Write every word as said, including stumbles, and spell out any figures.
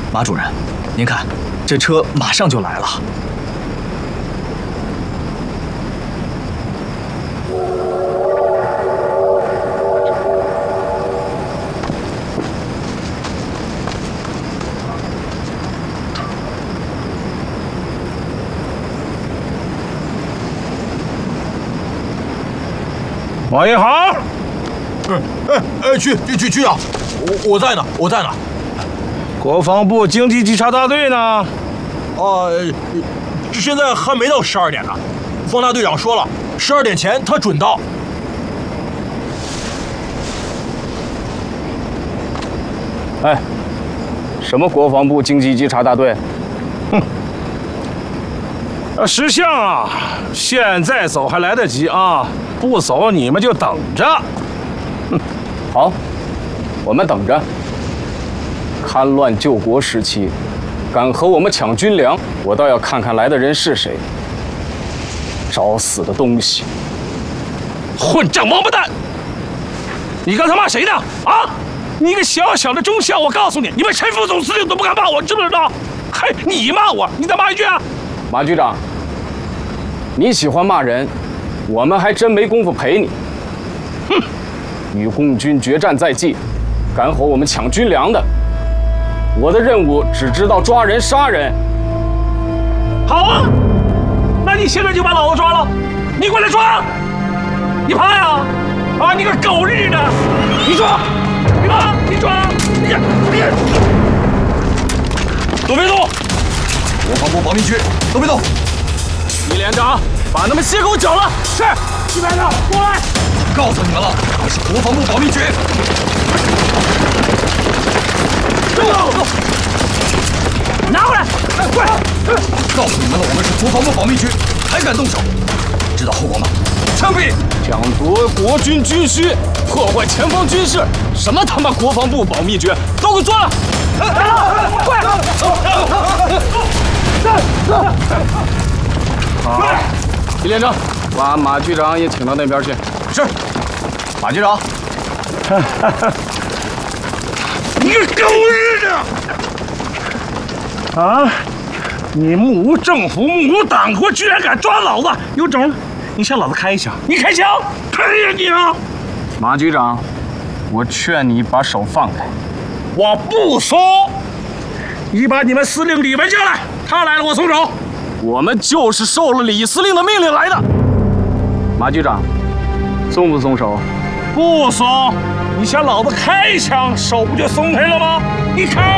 马主任，您看，这车马上就来了。 王一航， 哎哎哎，局局局局长，我我在呢，我在呢。 国防部经济稽查大队呢？ 啊，现在还没到十二点呢。方大队长说了，十二点前他准到。 哎，什么国防部经济稽查大队？ 哼！呃，石像啊，现在走还来得及啊，不走你们就等着。 哼，好，我们等着。戡乱救国时期，敢和我们抢军粮，我倒要看看来的人是谁。找死的东西！ 混账王八蛋！你刚才骂谁呢？啊！你一个小小的中校，我告诉你，你们陈副总司令都不敢骂我，知不知道？嘿，你骂我，你再骂一句啊！ 马局长，你喜欢骂人，我们还真没工夫陪你。 哼！ 与共军决战在即，敢和我们抢军粮的，我的任务只知道抓人杀人。 好啊，那你现在就把老子抓了，你过来抓！你怕呀？啊，你个狗日的！你抓！你抓！你抓！你你都别动！国防部保密局，都别动！ 李连长，把他们血口绞了！ 是，一排长过来！ 告诉你们了，我是国防部保密局。 动手！拿回来！哎，快！ 告诉你们了，我们是国防部保密局，还敢动手，知道后果吗？枪毙！ 抢夺国军军需，破坏前方军事，什么他妈国防部保密局，都给我抓了！ 快！ 好，李连长，把马局长也请到那边去。 是，马局长。 你个狗日的！啊！你目无政府，目无党国，居然敢抓老子，有种！你向老子开一枪！你开枪！开呀你啊！ 马局长，我劝你把手放开。 我不松！你把你们司令李文叫来，他来了我松手。 我们就是受了李司令的命令来的。马局长，松不松手？ 不松！你向老子开枪，手不就松开了吗？你开！